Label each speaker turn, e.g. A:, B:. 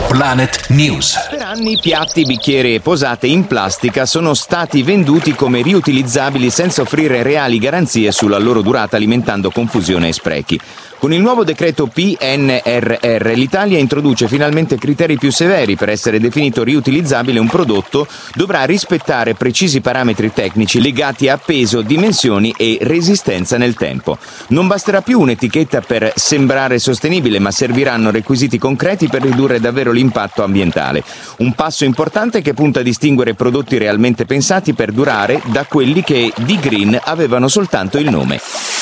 A: Planet News.
B: Per anni piatti, bicchieri e posate in plastica sono stati venduti come riutilizzabili senza offrire reali garanzie sulla loro durata, alimentando confusione e sprechi. Con il nuovo decreto PNRR l'Italia introduce finalmente criteri più severi. Per essere definito riutilizzabile un prodotto dovrà rispettare precisi parametri tecnici legati a peso, dimensioni e resistenza nel tempo. Non basterà più un'etichetta per sembrare sostenibile, ma serviranno requisiti concreti per ridurre davvero l'impatto ambientale. Un passo importante che punta a distinguere prodotti realmente pensati per durare da quelli che di green avevano soltanto il nome.